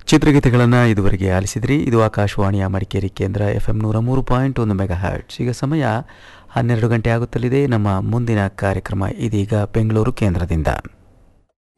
ಚಿತ್ರಗೀತೆಗಳನ್ನು ಇದುವರೆಗೆ ಆಲಿಸಿದ್ರಿ. ಇದು ಆಕಾಶವಾಣಿಯ ಮಡಿಕೇರಿ ಕೇಂದ್ರ FM 103.1 ಮೆಗಾಹರ್ಟ್ಸ್. ಈಗ ಸಮಯ 12 ಗಂಟೆ ಆಗುತ್ತಲಿದೆ. ನಮ್ಮ ಮುಂದಿನ ಕಾರ್ಯಕ್ರಮ ಇದೀಗ ಬೆಂಗಳೂರು ಕೇಂದ್ರದಿಂದ.